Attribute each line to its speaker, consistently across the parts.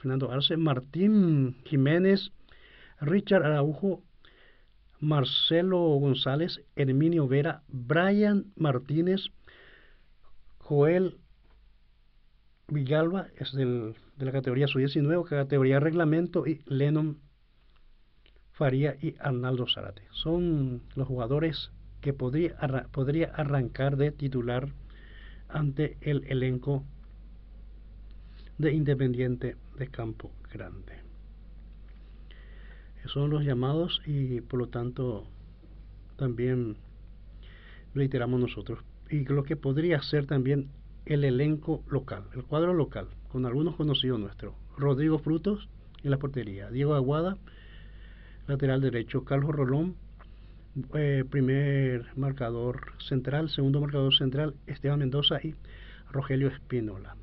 Speaker 1: Fernando Arce, Martín Jiménez, Richard Araujo, Marcelo González, Herminio Vera, Brian Martínez, Joel Villalba, es de la categoría sub-19, categoría reglamento, y Lennon Faría y Arnaldo Zárate. Son los jugadores que podría arrancar de titular ante el elenco de Independiente de Campo Grande. Esos son los llamados y por lo tanto también reiteramos nosotros. Y lo que podría ser también el elenco local, el cuadro local, con algunos conocidos nuestros. Rodrigo Frutos en la portería, Diego Aguada, lateral derecho, Carlos Rolón, primer marcador central, segundo marcador central, Esteban Mendoza y Rogelio Espínola.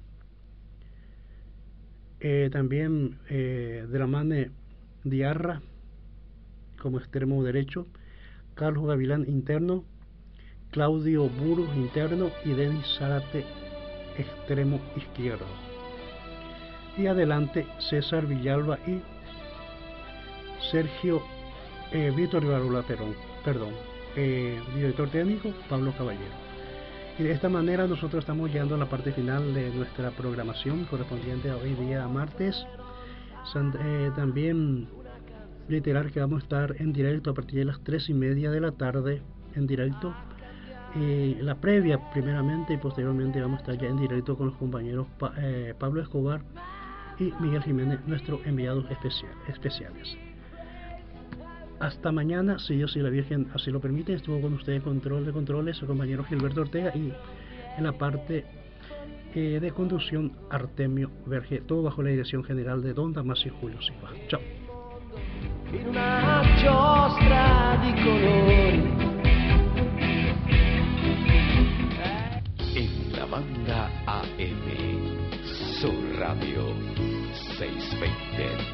Speaker 1: También Dramane Diarra como extremo derecho, Carlos Gavilán interno, Claudio Burgos interno y Denis Zárate extremo izquierdo. Y adelante César Villalba y Sergio Víctor Ibarrola, director técnico Pablo Caballero. Y de esta manera nosotros estamos llegando a la parte final de nuestra programación correspondiente a hoy día martes. También reiterar que vamos a estar en directo a partir de las 3:30 de la tarde en directo. La previa primeramente y posteriormente vamos a estar ya en directo con los compañeros Pablo Escobar y Miguel Jiménez, nuestros enviados especiales. Hasta mañana, si Dios y la Virgen así lo permiten. Estuvo con ustedes control de controles el compañero Gilberto Ortega y en la parte de conducción Artemio Verge, todo bajo la dirección general de Don Damasio Julio Silva. Chao.
Speaker 2: In una giostra di colori. En la banda AM, Sur Radio 620.